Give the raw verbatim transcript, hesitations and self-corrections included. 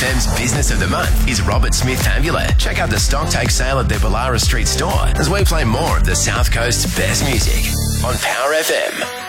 M's Business of the Month is Robert Smith Ambulance. Check out the stock take sale at their Ballara Street store as we play more of the South Coast's best music on Power F M.